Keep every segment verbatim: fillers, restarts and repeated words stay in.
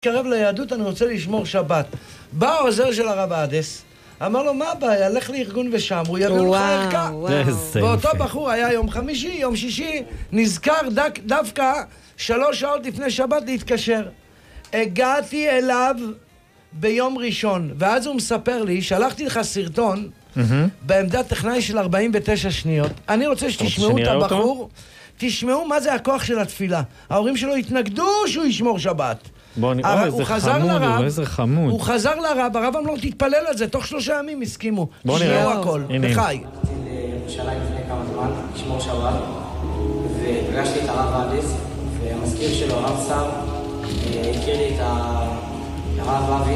קרב ליהדות, אני רוצה לשמור שבת. בא העוזר של הרב אדס, אמר לו, מה הבעיה? לך לארגון ושם, הוא יביא לך ערכה. ואותו בחור היה יום חמישי, יום שישי, נזכר דק, דווקא שלוש שעות לפני שבת להתקשר. הגעתי אליו ביום ראשון, ואז הוא מספר לי, שלחתי לך סרטון, בעמדת טכנאי של ארבעים ותשע שניות. אני רוצה שתשמעו את הבחור, תשמעו מה זה הכוח של התפילה. ההורים שלו התנגדו שהוא ישמור שבת. בוא נראה, איזה חמוד, הוא איזה חמוד. הוא חזר לרב, הרב אמר לו, תתפלל על זה, תוך שלושה ימים הסכימו. בוא נראה. הכל, בחי. ירושלים לפני כמה זמן, לשמור שבת, ופגשתי את הרב אדס, והמזכיר שלו, הרב שר, הכיר לי את הרב אבי,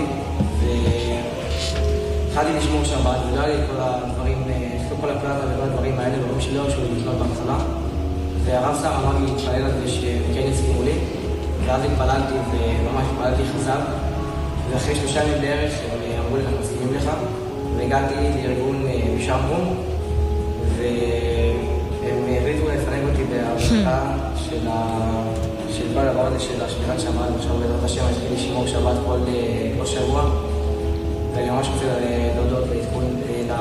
והתחלתי לשמור שבת, ולא לי כל הדברים, כל הפלטה וכל הדברים האלה, דברים שלא הרשו לי לקנות בהתחלה, והרב שר אמר לי להתפלל על זה שכן הסכימו לי, ואז התפללתי וממש התפללתי חזק, ואחרי שלושה ימים בערך הם אמרו לי, אנחנו מסכימים לך, והגעתי לארגון משמרון, והם החליטו לפנק אותי בהרשתה של כל הדבר הזה של השמירת שבת, ועכשיו בעזרת השם אני התחיל לשמור שבת כל שבוע, ואני ממש רוצה להודות לעדכון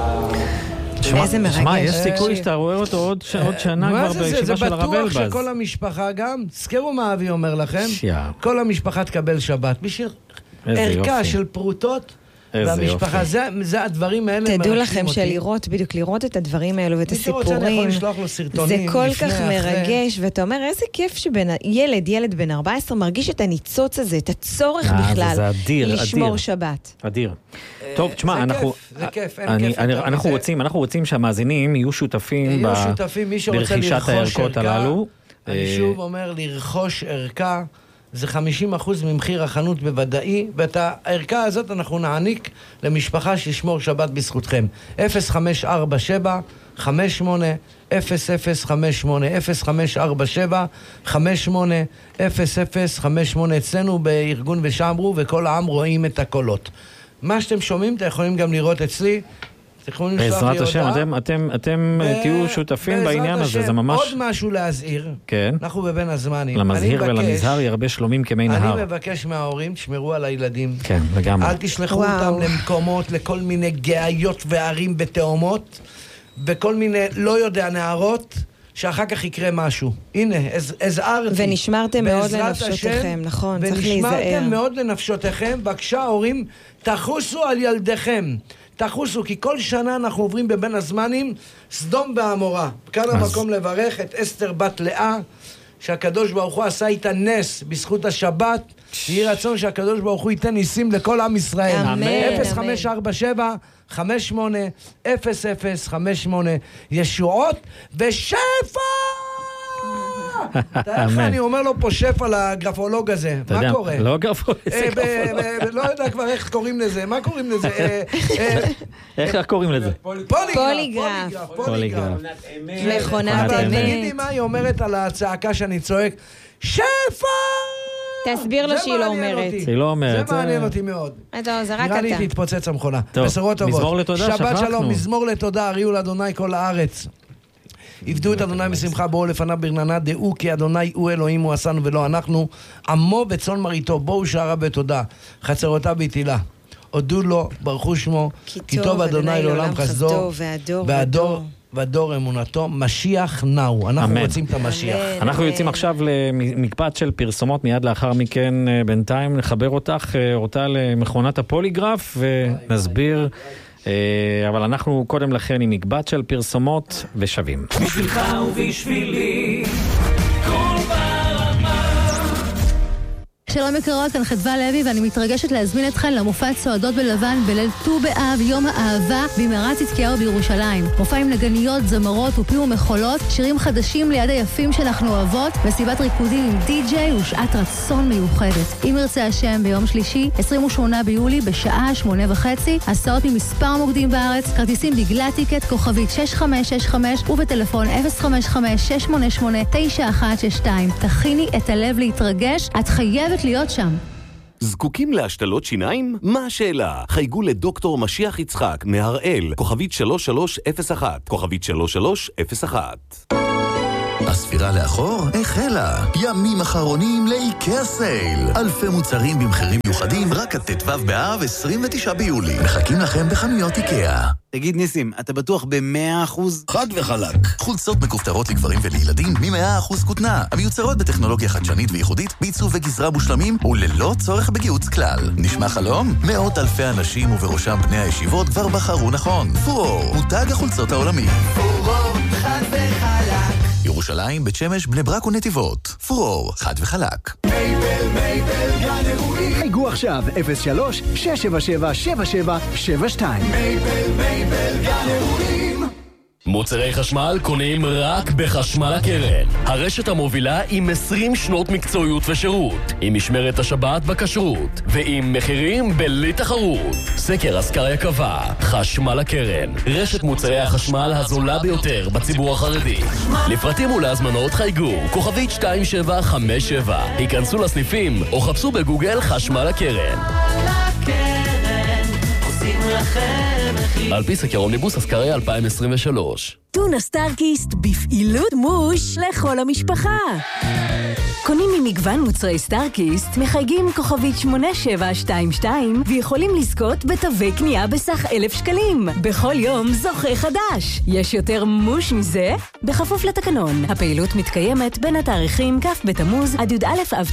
איזה מרגש. שמע, יש סיכוי שאתה רואה אותו עוד שנה כבר בישיבה של הרב אלבז. זה בטוח שכל המשפחה גם, זכרו מה אבי אומר לכם, כל המשפחה תקבל שבת. בשביל ערכה של פרוטות, והמשפחה, זה הדברים האלה. תדעו לכם שלראות, בדיוק לראות את הדברים האלו ואת הסיפורים, זה כל כך מרגש, ואתה אומר, איזה כיף שילד, ילד בן ארבע עשרה מרגיש את הניצוץ הזה, את הצורך בכלל לשמור שבת. אדיר. טוב, תשמע, אנחנו אנחנו רוצים, אנחנו רוצים שהמאזינים יהיו שותפים ברכישת הערכות הללו. אני שוב אומר, לרכוש ערכה זה חמישים אחוז ממחיר החנות בוודאי, ואת הערכה הזאת אנחנו נעניק למשפחה שישמור שבת בזכותכם. אפס חמש ארבע שבע חמש שמונה אפס אפס חמש שמונה אפס חמש ארבע שבע חמש שמונה אפס אפס חמש שמונה אצלנו בארגון ושמרו, וכל העם רואים את הקולות. מה שאתם שומעים, אתם יכולים גם לראות אצלי. בעזרת השם, אתם, אתם, אתם תהיו שותפים בעניין הזה, זה ממש... עוד משהו להזהיר, כן. אנחנו בבין הזמנים. למזהיר ולנזהר ירבה שלומים כמי נהר. אני מבקש מההורים, תשמרו על הילדים. כן, לגמרי. אל תשלחו אותם למקומות, לכל מיני גאיות וערים בתאומות, וכל מיני, לא יודע, נערות, שאחר כך יקרה משהו. הנה, הזהרתי. ונשמרתם מאוד לנפשותיכם, נכון, צריך להיזהר. ונשמרתם מאוד לנפשותיכם, בבקשה, הורים, תחוסו על ילדיכם. תחוסו, כי כל שנה אנחנו עוברים בבין הזמנים סדום בעמורה. כאן אז... המקום לברך את אסתר בת לאה, שהקדוש ברוך הוא עשה איתה נס בזכות השבת. יהי רצון שהקדוש ברוך הוא ייתן ניסים לכל עם ישראל. אמן. אפס חמש ארבע שבע חמש שמונה אפס אפס חמש שמונה ישועות ושפע! אני אומר לו פה שפע לגרפולוג הזה, מה קורה? לא גרפולוג, לא יודע כבר איך קוראים לזה, מה קוראים לזה? איך קוראים לזה? פוליגרף. פוליגרף. מכונת אמת. תגידי מה היא אומרת על הצעקה שאני צועק, שפע! תסביר לו שהיא לא אומרת. היא לא אומרת. זה מעניין אותי מאוד. זה רק נראה אתה. לי תתפוצץ המכונה. בשורות טובות. מזמור לתודה, שכחנו. שבת שלום, מזמור לתודה, הריעו לאדוני כל הארץ. עבדו את אדוני בשמחה, בואו לפניו ברננה, דעו כי אדוני הוא אלוהים, הוא עשנו ולא אנחנו, עמו וצאן מרעיתו, בואו שערה בתודה, חצרותיו ביתילה, הודו לו, ברכו שמו, כי טוב אדוני לעולם חסדו, והדור והדור אמונתו, משיח נאו. אנחנו רוצים את המשיח. אנחנו יוצאים עכשיו למקבץ של פרסומות, מיד לאחר מכן בינתיים נחבר אותך, אותה למכונת הפוליגרף, ונסביר, אבל אנחנו קודם לכן עם מקבץ של פרסומות ושווים. בשבילך ובשבילי שלום יקרות, כאן חדווה לוי ואני מתרגשת להזמין אתכן למופע צועדות בלבן בליל ט"ו באב, יום האהבה במערת צדקיהו בירושלים. מופע עם נגניות, זמרות ופי ומחולות, שירים חדשים ליד היפים שאנחנו אוהבות, מסיבת ריקודים עם די-ג'יי ושעת רצון מיוחדת. אם ירצה השם, ביום שלישי, עשרים ושמונה ביולי, בשעה שמונה וחצי, הסעות ממספר מוקדים בארץ, כרטיסים בגלל טיקט כוכבית שש חמש שש חמש ובטלפון אפס חמש חמש שש שמונה שמונה תשע אחת שש שתיים. תכיני את הלב להתרגש, את חייבת להיות שם. זקוקים להשתלות שיניים? מה השאלה? חייגו לדוקטור משיח יצחק מהראל, כוכבית שלוש שלוש אפס אחת, כוכבית שלוש שלוש אפס אחת. הספירה לאחור החלה. ימים אחרונים לאיקאה סייל. אלפי מוצרים במחירים מיוחדים רק עד ט"ו באב עשרים ותשעה ביולי. מחכים לכם בחנויות איקאה. תגיד ניסים, אתה בטוח ב-מאה אחוז? חד וחלק. חולצות מכופתרות לגברים ולילדים מ-מאה אחוז כותנה. המיוצרות בטכנולוגיה חדשנית וייחודית, בעיצוב וגזרה מושלמים וללא צורך בגיוץ כלל. נשמע חלום? מאות אלפי אנשים ובראשם בני הישיבות כבר בחרו נכון. פורור, מותג החולצות העולמי. פורור, חד וחלק. ירושלים, בית שמש, בני ברק ונתיבות. פורור, חד וחלק. מייבל, מייבל, גן אירועים. חייגו עכשיו, אפס שלוש שש שבע שבע שבע שבע שבע שתיים. מייבל, מייבל, גן אירועים. מוצרי חשמל קונים רק בחשמל הקרן. הרשת המובילה עם עשרים שנות מקצועיות ושירות, עם משמרת השבת בכשרות, ועם מחירים בלי תחרות. סקר אסקריה קבע, חשמל הקרן, רשת מוצרי החשמל הזולה ביותר בציבור החרדי. לפרטים ולהזמנות חייגו, כוכבית שתיים שבע חמש שבע. היכנסו לסניפים או חפשו בגוגל חשמל הקרן. על פי סקר אומניבוס אסקריה אלפיים עשרים ושלוש. טונה סטארקיסט בפעילות מוש לכל המשפחה. קונים ממגוון מוצרי סטארקיסט, מחייגים כוכבית שמונה שבע שתיים שתיים ויכולים לזכות בתווי קנייה בסך אלף שקלים. בכל יום זוכה חדש. יש יותר מוש מזה? בכפוף לתקנון. הפעילות מתקיימת בין התאריכים כ' בתמוז עד י"א אב